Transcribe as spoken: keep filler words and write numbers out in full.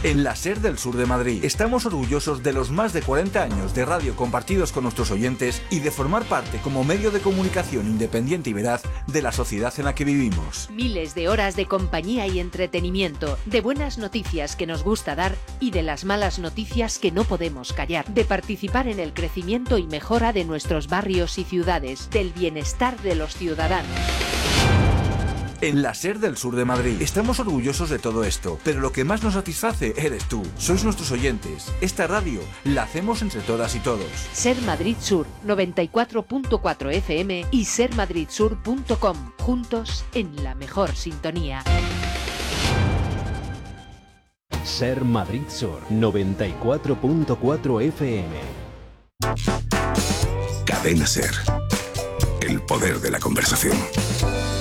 En la SER del Sur de Madrid estamos orgullosos de los más de cuarenta años de radio compartidos con nuestros oyentes y de formar parte como medio de comunicación independiente y veraz de la sociedad en la que vivimos. Miles de horas de compañía y entretenimiento, de buenas noticias que nos gusta dar y de las malas noticias que no podemos callar, de participar en el crecimiento y mejora de nuestros barrios y ciudades, del bienestar de los ciudadanos. En la SER del Sur de Madrid estamos orgullosos de todo esto, pero lo que más nos satisface eres tú. Sois nuestros oyentes. Esta radio la hacemos entre todas y todos. SER Madrid Sur noventa y cuatro punto cuatro F M y ser madrid sur punto com. Juntos en la mejor sintonía. SER Madrid Sur noventa y cuatro punto cuatro F M. Cadena SER. El poder de la conversación.